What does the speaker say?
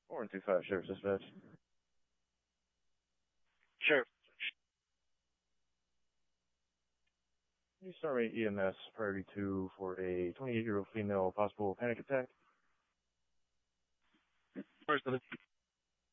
425 Sheriff's Dispatch. Sheriff. You start me EMS priority 2 for a 28-year-old female possible panic attack. Where's the